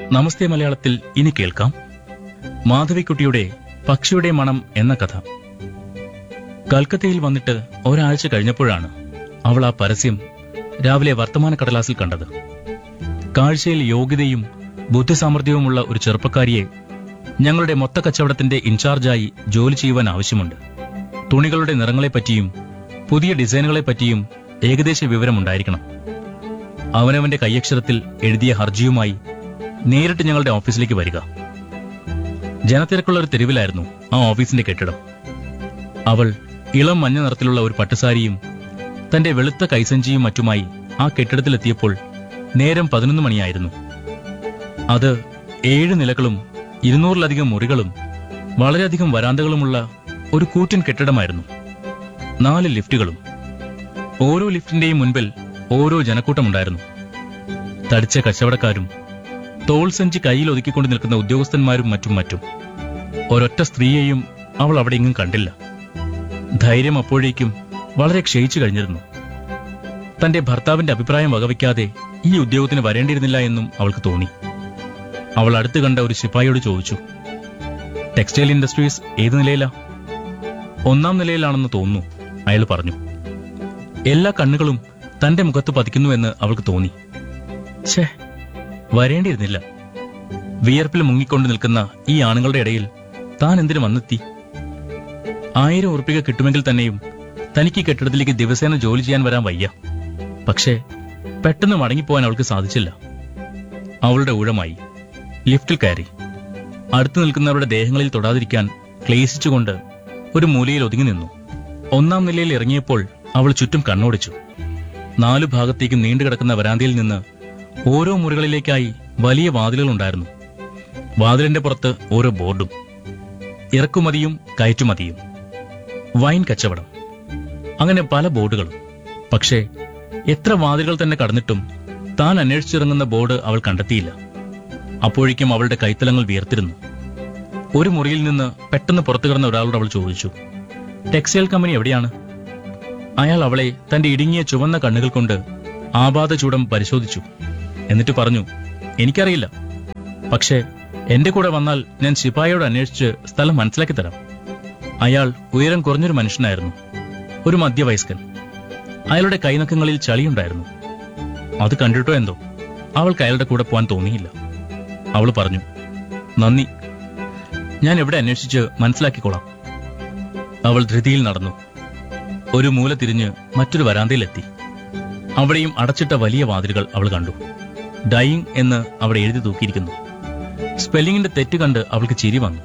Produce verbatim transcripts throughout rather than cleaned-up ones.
നമസ്തേ മലയാളത്തിൽ ഇനി കേൾക്കാം മാധവിക്കുട്ടിയുടെ പക്ഷിയുടെ മണം എന്ന കഥ. കൽക്കത്തയിൽ വന്നിട്ട് ഒരാഴ്ച കഴിഞ്ഞപ്പോഴാണ് അവൾ ആ പരസ്യം രാവിലെ വർത്തമാന കടലാസിൽ കണ്ടത്. കാഴ്ചയിൽ യോഗ്യതയും ബുദ്ധിസാമർഥ്യവുമുള്ള ഒരു ചെറുപ്പക്കാരിയെ ഞങ്ങളുടെ മൊത്ത കച്ചവടത്തിന്റെ ഇൻചാർജായി ജോലി ചെയ്യുവാൻ ആവശ്യമുണ്ട്. തുണികളുടെ നിറങ്ങളെപ്പറ്റിയും പുതിയ ഡിസൈനുകളെപ്പറ്റിയും ഏകദേശ വിവരമുണ്ടായിരിക്കണം. അവനവന്റെ കൈയക്ഷരത്തിൽ എഴുതിയ ഹർജിയുമായി നേരിട്ട് ഞങ്ങളുടെ ഓഫീസിലേക്ക് വരിക. ജനത്തിരക്കുള്ള ഒരു തെരുവിലായിരുന്നു ആ ഓഫീസിന്റെ കെട്ടിടം. അവൾ ഇളം മഞ്ഞ നിറത്തിലുള്ള ഒരു പട്ടുസാരിയും തന്റെ വെളുത്ത കൈസഞ്ചിയും മറ്റുമായി ആ കെട്ടിടത്തിലെത്തിയപ്പോൾ നേരം പതിനൊന്ന് മണിയായിരുന്നു. അത് ഏഴ് നിലകളും ഇരുന്നൂറിലധികം മുറികളും വളരെയധികം വരാന്തകളുമുള്ള ഒരു കൂറ്റൻ കെട്ടിടമായിരുന്നു. നാല് ലിഫ്റ്റുകളും. ഓരോ ലിഫ്റ്റിന്റെയും മുൻപിൽ ഓരോ ജനക്കൂട്ടമുണ്ടായിരുന്നു. തടിച്ച കച്ചവടക്കാരും തോൾ സഞ്ചി കയ്യിൽ ഒതുക്കിക്കൊണ്ട് നിൽക്കുന്ന ഉദ്യോഗസ്ഥന്മാരും മറ്റും മറ്റും. ഒരൊറ്റ സ്ത്രീയെയും അവൾ അവിടെ എങ്ങും കണ്ടില്ല. ധൈര്യം അപ്പോഴേക്കും വളരെ ക്ഷയിച്ചു കഴിഞ്ഞിരുന്നു. തന്റെ ഭർത്താവിന്റെ അഭിപ്രായം വകവയ്ക്കാതെ ഈ ഉദ്യോഗത്തിന് വരേണ്ടിയിരുന്നില്ല എന്നും അവൾക്ക് തോന്നി. അവൾ അടുത്ത് കണ്ട ഒരു ശിപ്പായിയോട് ചോദിച്ചു, ടെക്സ്റ്റൈൽ ഇൻഡസ്ട്രീസ് ഏത് നിലയിലാ? ഒന്നാം നിലയിലാണെന്ന് തോന്നുന്നു, അയാൾ പറഞ്ഞു. എല്ലാ കണ്ണുകളും തന്റെ മുഖത്ത് പതിക്കുന്നുവെന്ന് അവൾക്ക് തോന്നി. ഛേ, വരേണ്ടിയിരുന്നില്ല. വിയർപ്പിൽ മുങ്ങിക്കൊണ്ട് നിൽക്കുന്ന ഈ ആണുങ്ങളുടെ ഇടയിൽ താൻ എന്തിനു വന്നെത്തി? ആയിരം ഉറുപ്പിക കിട്ടുമെങ്കിൽ തന്നെയും തനിക്ക് കെട്ടിടത്തിലേക്ക് ദിവസേന ജോലി ചെയ്യാൻ വരാൻ വയ്യ. പക്ഷേ പെട്ടെന്ന് മടങ്ങിപ്പോവാൻ അവൾക്ക് സാധിച്ചില്ല. അവളുടെ ഊഴമായി. ലിഫ്റ്റിൽ കയറി. അടുത്തു നിൽക്കുന്നവരുടെ ദേഹങ്ങളിൽ തൊടാതിരിക്കാൻ ക്ലേശിച്ചുകൊണ്ട് ഒരു മൂലയിൽ ഒതുങ്ങി നിന്നു. ഒന്നാം നിലയിൽ ഇറങ്ങിയപ്പോൾ അവൾ ചുറ്റും കണ്ണോടിച്ചു. നാലു ഭാഗത്തേക്കും നീണ്ടുകിടക്കുന്ന വരാന്തയിൽ നിന്ന് ഓരോ മുറികളിലേക്കായി വലിയ വാതിലുകളുണ്ടായിരുന്നു. വാതിലിന്റെ പുറത്ത് ഓരോ ബോർഡും. ഇറക്കുമതിയും കയറ്റുമതിയും, വൈൻ കച്ചവടം, അങ്ങനെ പല ബോർഡുകളും. പക്ഷേ എത്ര വാതിലുകൾ തന്നെ കടന്നിട്ടും താൻ അന്വേഷിച്ചിറങ്ങുന്ന ബോർഡ് അവൾ കണ്ടെത്തിയില്ല. അപ്പോഴേക്കും അവളുടെ കൈത്തലങ്ങൾ വിയർത്തിരുന്നു. ഒരു മുറിയിൽ നിന്ന് പെട്ടെന്ന് പുറത്തു കിടന്ന ഒരാളോട് അവൾ ചോദിച്ചു, ടെക്സ്റ്റൈൽ കമ്പനി എവിടെയാണ്? അയാൾ അവളെ തന്റെ ഇടുങ്ങിയ ചുവന്ന കണ്ണുകൾ കൊണ്ട് ആപാദ ചൂടം പരിശോധിച്ചു. എന്നിട്ട് പറഞ്ഞു, എനിക്കറിയില്ല. പക്ഷേ എന്റെ കൂടെ വന്നാൽ ഞാൻ ശിപ്പായിയോട് അന്വേഷിച്ച് സ്ഥലം മനസ്സിലാക്കി തരാം. അയാൾ ഉയരം കുറഞ്ഞൊരു മനുഷ്യനായിരുന്നു, ഒരു മധ്യവയസ്കൻ. അയാളുടെ കൈനഖങ്ങളിൽ ചളിയുണ്ടായിരുന്നു. അത് കണ്ടിട്ടോ എന്തോ അവൾക്ക് അയാളുടെ കൂടെ പോകാൻ തോന്നിയില്ല. അവൾ പറഞ്ഞു, നന്ദി, ഞാൻ എവിടെ അന്വേഷിച്ച് മനസ്സിലാക്കിക്കോളാം. അവൾ ധൃതിയിൽ നടന്നു. ഒരു മൂല തിരിഞ്ഞ് മറ്റൊരു വരാന്തയിലെത്തി. അവിടെയും അടച്ചിട്ട വലിയ വാതിലുകൾ അവൾ കണ്ടു. ഡൈയിങ് എന്ന് അവിടെ എഴുതി തൂക്കിയിരിക്കുന്നു. സ്പെല്ലിങ്ങിന്റെ തെറ്റ് കണ്ട് അവൾക്ക് ചിരി വന്നു.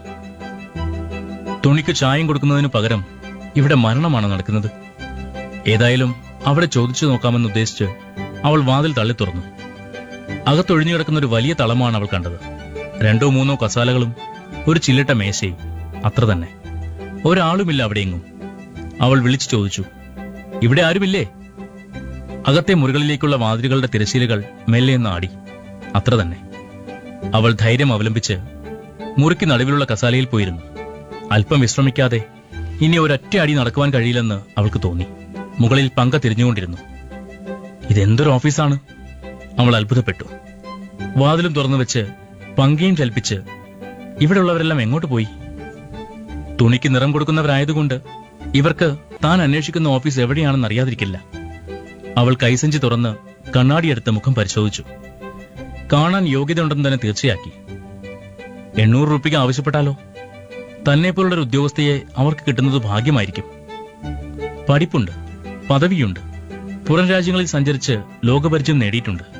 തുണിക്ക് ചായം കൊടുക്കുന്നതിന് പകരം ഇവിടെ മരണമാണ് നടക്കുന്നത്. ഏതായാലും അവിടെ ചോദിച്ചു നോക്കാമെന്ന് ഉദ്ദേശിച്ച് അവൾ വാതിൽ തള്ളി തുറന്നു. അകത്തൊഴിഞ്ഞു കിടക്കുന്ന ഒരു വലിയ തളമാണ് അവൾ കണ്ടത്. രണ്ടോ മൂന്നോ കസാലകളും ഒരു ചില്ലിട്ട മേശയും, അത്ര തന്നെ. ഒരാളുമില്ല അവിടെയെങ്ങും. അവൾ വിളിച്ചു ചോദിച്ചു, ഇവിടെ ആരുമില്ലേ? അകത്തെ മുറികളിലേക്കുള്ള വാതിലുകളുടെ തിരശ്ശീലകൾ മെല്ലെന്ന് ആടി, അത്ര തന്നെ. അവൾ ധൈര്യം അവലംബിച്ച് മുറിക്ക് നടുവിലുള്ള കസാലയിൽ പോയിരുന്നു. അല്പം വിശ്രമിക്കാതെ ഇനി ഒരൊറ്റ അടി നടക്കുവാൻ കഴിയില്ലെന്ന് അവൾക്ക് തോന്നി. മുകളിൽ പങ്ക തിരിഞ്ഞുകൊണ്ടിരുന്നു. ഇതെന്തൊരു ഓഫീസാണ്? അവൾ അത്ഭുതപ്പെട്ടു. വാതിലും തുറന്നു വെച്ച് പങ്കയും ചലിപ്പിച്ച് ഇവിടെയുള്ളവരെല്ലാം എങ്ങോട്ട് പോയി? തുണിക്ക് നിറം കൊടുക്കുന്നവരായതുകൊണ്ട് ഇവർക്ക് താൻ അന്വേഷിക്കുന്ന ഓഫീസ് എവിടെയാണെന്ന് അറിയാതിരിക്കില്ല. അവൾ കൈസഞ്ചി തുറന്ന് കണ്ണാടിയെടുത്ത് മുഖം പരിശോധിച്ചു. കാണാൻ യോഗ്യതയുണ്ടെന്ന് തന്നെ തീർച്ചയാക്കി. എണ്ണൂറ് രൂപയ്ക്ക് ആവശ്യപ്പെട്ടാലോ? തന്നെപ്പോലുള്ള ഒരു ഉദ്യോഗസ്ഥയെ അവർക്ക് കിട്ടുന്നത് ഭാഗ്യമായിരിക്കും. പഠിപ്പുണ്ട്, പദവിയുണ്ട്, പുറം രാജ്യങ്ങളിൽ സഞ്ചരിച്ച് ലോകപരിചയം നേടിയിട്ടുണ്ട്.